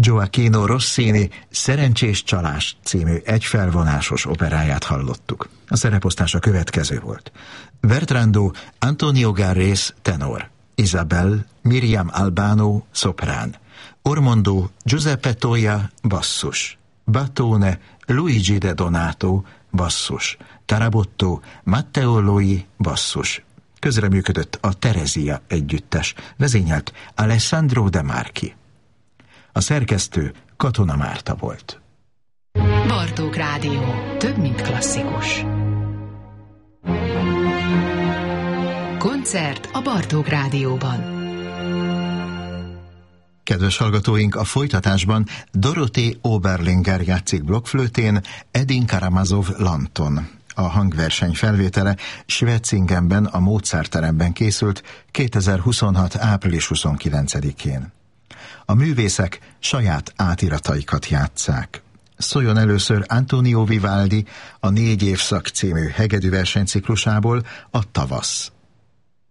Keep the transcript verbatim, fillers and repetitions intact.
Gioachino Rossini Szerencsés csalás című egyfelvonásos operáját hallottuk. A szereposztás a következő volt. Bertrando Antonio Garrés tenor, Isabel Miriam Albano szoprán, Ormondo Giuseppe Toia basszus, Batone Luigi De Donato basszus, Tarabotto Matteo Loi basszus. Közreműködött a Terezia együttes, vezényelt Alessandro De Marchi. A szerkesztő Katona Márta volt. Bartók Rádió. Több, mint klasszikus. Koncert a Bartók Rádióban. Kedves hallgatóink, a folytatásban Dorothée Oberlinger játszik blokkflötén, Edin Karamazov lanton. A hangverseny felvétele Schwetzingenben, a Mozart teremben készült kétezer-huszonhat. április huszonkilencedikén. A művészek saját átirataikat játsszák. Szóljon először Antonio Vivaldi a Négy évszak című hegedű versenyciklusából, a Tavasz.